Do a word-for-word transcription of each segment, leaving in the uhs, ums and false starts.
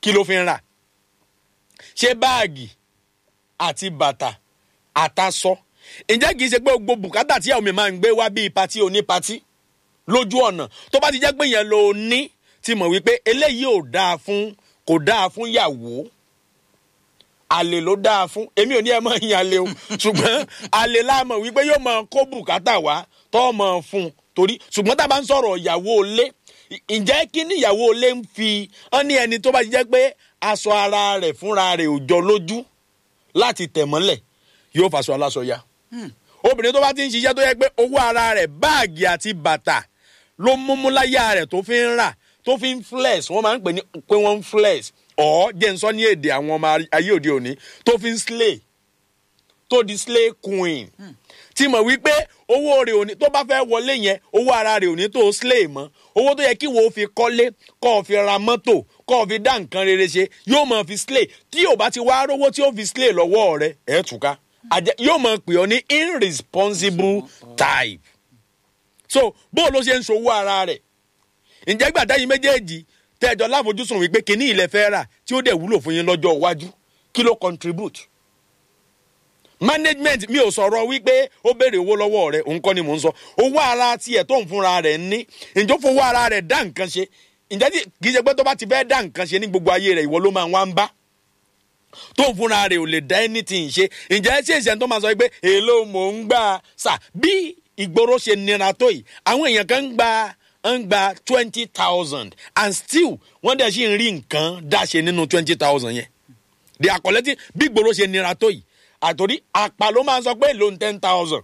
kí ló fi ń rà ṣé báàgì àti bàtà àtàsọ ǹjẹ́ kìí ṣe pé gbogbo bùkátà tí àwọn mi máa ń gbé wá bíi patí oní patí lójú ọ̀nà tó bá ti jẹ́ pé yẹn ló ní ti mọ̀ wípé eléyìí ò dáa fún kò dáa fún yàwó àlè ló dáa fún èmi ò ní ẹ máa yan àlè o ṣùgbọ́n àlè láàmọ̀ wípé yóò máa kó bùkátà wá tó máa fún torí ṣùgbọ́n tá a bá ń sọ̀rọ̀ ìyàwó ilé ǹjẹ́ kí ni ìyàwó ilé ń fi ọ́n ní ẹni tó bá ti jẹ́ pé aṣọ ara rẹ̀ fúnra rẹ̀ ò jọ lójú láti tẹ̀ mọ́lẹ̀ yóò fàṣọ aláṣọ ya obìnrin tó bá ti ń ṣiṣẹ́ tó yẹ pé owó ara rẹ̀ báàgì àti bàtà ló múmú láyà rẹ̀ tó fi ń rà tó fi ń flex wọ́n máa ń pè ní pé wọ́n ń flex ọ̀ jẹ́ ń sọ ní èdè àwọn ọmọ ayé òde òní tó fi ń slay tó di slay queen tí mọ̀ wípé owó rẹ̀ òní tó bá fẹ́ wọlé yẹn owó ara rẹ̀ òní tó slay mọ́ owó tó yẹ kí wo fi kọ́lé kó o fi ra mọ́tò kó o fi dá nǹkan rere ṣe yóò máa fi slay tí yóò bá ti wá rówó tí ó fi slay lọ́wọ́ rẹ̀ ẹ̀ túká yóò máa pè ọ́ ní irresponsible type so bó ló ṣe ń ṣòwò ara rẹ̀ ǹjẹ́ gbàdá yìí méjèèjì tẹ́jọ́ láfojúsùn wípé kíní ilẹ̀ fẹ́ rà tí ó dẹ̀ wúlò fún yín lọ́jọ́ iwájú kí ló contribute management mi ò sọ̀rọ̀ wípé ó béèrè owó lọ́wọ́ rẹ̀ òun kọ́ ni mò ń sọ owó ara tiẹ̀ tó ń fúnra rẹ̀ ní ǹjọ́ fowó ara rẹ̀ dá nǹkan ṣe ǹjẹ́ kì í ṣe pé tó bá ti fẹ́ dá nǹkan ṣe ní gbogbo ayé rẹ̀ ìwọ ló máa wá ń bá tó ń fúnra rẹ̀ ò lè dá anything ṣe ǹjẹ́ ṣé ìṣẹ́ tó máa sọ pé èló mò ń gbà sà bí ìgboro ṣe nira tó yìí àwọn èèyàn kan ń gba ń gba twenty thousand and still wọ́n dẹ̀ ṣì ń rí nǹkan dáṣe nínú twenty thousand yẹn they are collecting bí ìgboro ṣe nira tó yìí àtòrí àpà ló máa ń sọ pé èló ń ten thousand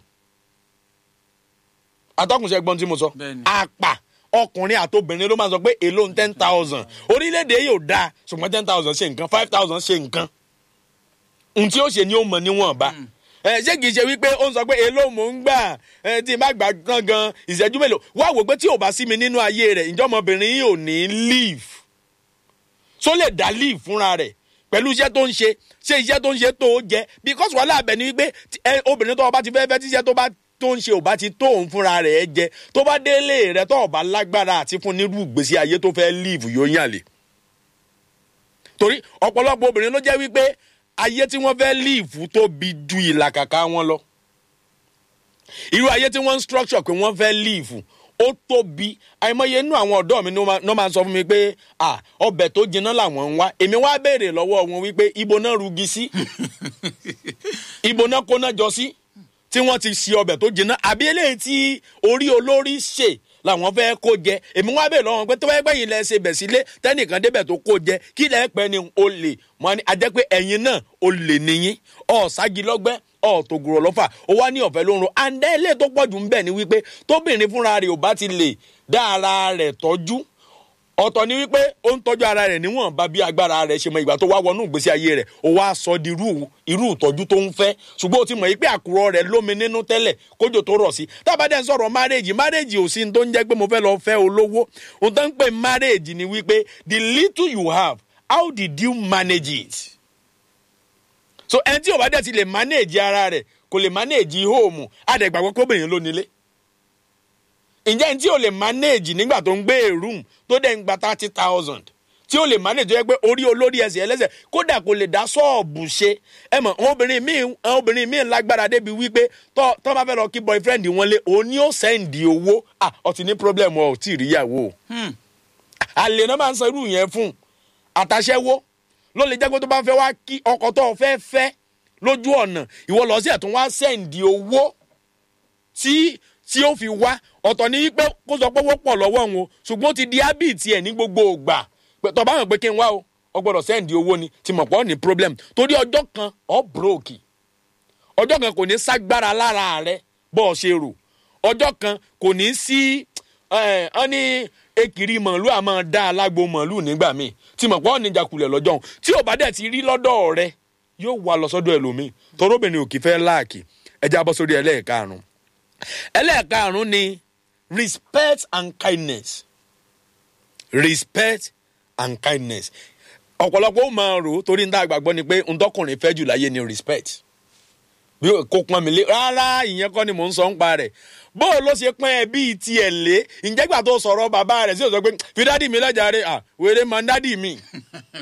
atọ́kùnṣe gbọ́n tí mo sọ àpà ọkùnrin àtobìnrin ló máa ń sọ pé èló ń ten thousand orílẹ̀-èdè yóò dáa ṣùgbọ́n ten thousand ṣe nǹkan five thousand ṣe nǹkan ohun tí ó ṣe ni ó mọ̀ níwọ̀nba ẹ ṣé kìí ṣe wípé ó ń sọ pé èló mò ń gbà ẹ tí má gbà gangan ìṣẹ́jú mélòó wá wò pé tí ò bá sí mi nínú ayé rẹ̀ ǹjọ́ ọmọbìnrin yìí ò ní leave so lè dá leave fúnra rẹ̀ pẹ̀lú iṣẹ́ tó ń ṣe ṣé iṣẹ́ tó ń ṣe tó jẹ́ because wàhálà abẹ ni wípé obìnrin tó bá ti fẹ́ fẹ́ tí iṣẹ́ tó bá tó ń ṣe ò bá ti tó òun fúnra rẹ̀ jẹ tó bá délé rẹ̀ tó bá lágbára àti fún nírú ìgbésí ayé tó fẹ́ leave yóò yàn lè torí ọ̀pọ̀lọpọ̀ obìnrin ló jẹ́ wípé ayé tí wọ́n fẹ́ leave tóbi ju ìlàkàkà wọn lọ irú ayé tí wọ́n ń structure pé wọ́n fẹ́ leave ó tóbi àìmọye inú àwọn ọ̀dọ́ mi ní máa ń sọ fún mi pé ah ọbẹ̀ tó jiná làwọn ń wá èmi wá béèrè lọ́wọ́ wọn wípé ibo náà rugi sí ibo náà kóná jọ sí tí wọ́n ti ṣe ọbẹ̀ tó jiná àbí eléyìí tí orí olórí ṣe làwọn fẹ́ kó jẹ èmi wá béèrè lọ́wọ́ pé tó bá gbẹ̀yìn lẹ ṣe bẹ̀ sílé tẹ́nìkan débẹ̀ tó kó jẹ kí lẹ́ pẹ́ ni o lè mọ́ ni a jẹ́ pé ẹ̀yin náà o lè níyìn ọ̀ ságì lọ́gbẹ́ ọ̀ tògùrọ̀ lọ́fà ó wá ní ọ̀fẹ́ ló ń ro àǹdẹ́ ilé tó pọ̀jù ń bẹ̀ ni wípé tóbìnrin fúnra rẹ̀ ò bá ti lè dá ara rẹ̀ tọ́jú ọ̀tọ̀ ni wípé ó ń tọ́jú ara rẹ̀ níwọ̀nba bí agbára rẹ̀ ṣe mọ ìgbà tó wá wọnú ìgbésí ayé rẹ̀ ó wá sọ di irú irú ìtọ́jú tó ń fẹ́ ṣùgbọ́n ó ti mọ̀ pé àkùrọ̀ rẹ̀ lómi nínú tẹ́lẹ̀ kójò tó rọ̀ sí tábàdẹ́ ń sọ̀rọ̀ márèèjì márèèjì ò sí ní tó ń jẹ́ pé mo fẹ́ lọ fẹ́ olówó ohun tó ń pè márèèjì ni wípé the little you have how did you manage it so ẹni tí ò bá dẹ̀ ti lè manage ara rẹ̀ kò lè manage home àdẹ̀gbàgbọ́ kóbìnrin ló nílé ǹjẹ́ tí o lè manage nígbà tó ń gbé room tó dẹ̀ ń gba thirty thousand tí o lè manage tó yẹ pé orí olórí ẹsẹ̀ ẹlẹ́sẹ̀ kódà kò lè dá ṣọ́ọ̀bù ṣe ẹ mọ̀ àwọn obìnrin míì àwọn obìnrin míì lágbára débi wípé tó tó bá fẹ́ lọ kí boyfriend wọn lé òun ni ó sẹ́ǹdì owó ah ọtí ní problem ọ̀ tí ì rí ìyàwó àlè náà máa ń san irú yẹn fún àtàṣẹ́wó ló lè jẹ́ pé tó bá fẹ́ wá kí ọkọ tó fẹ́ fẹ́ lójú ọ̀nà ìwọ lọ sí ẹ̀tún wá sẹ́ǹdì owó tí tí ó fi wá ọ̀tọ̀ ní pé kó sọ pé owó pọ̀ lọ́wọ́ òun o ṣùgbọ́n ó ti di habit ẹ̀ ní gbogbo ògbà tó bá mọ̀ pé kí n wá o ọ gbọ́dọ̀ sẹ́ǹdì owó ni tí mọ̀ pọ̀ ní problem torí ọjọ́ kan ọ broke ọjọ́ kan kò ní ságbára lára rẹ bọ́ ọ ṣe rò ọjọ́ kan kò ní sí ọ ní ekiri màálù àmọ́ dá alágbo màálù nígbà míì tí mọ̀ pọ̀ ní ìjàkulẹ̀ lọ́jọ́ òun tí ò bá dẹ̀ ti rí lọ́dọ̀ rẹ yóò wá lọ sọ́dọ̀ ẹlòmíì torobìnrin ò kì í fẹ́ láàkì ẹja bọ́ sórí ẹlẹ́ẹ̀karùn-ún ẹlẹ́ẹ̀karùn-ún ni respect and kindness respect and kindness ọ̀pọ̀lọpọ̀ ó máa rò torí níta àgbàgbọ́ ni pé ntọ́kùnrin fẹ́ jù láyé ni respect bí kò pọ́n mi lé rárá ìyẹn kọ́ ni mò ń sọ ń pa rẹ̀ bó o ló ṣe pọ́n ẹ bíi tiẹ̀ lé ǹjẹ́ gbà tó sọ̀rọ̀ bàbá rẹ̀ sí òsọ pé fi dádì mi lọ́jà rẹ̀ à wèrè máa ń dádì mi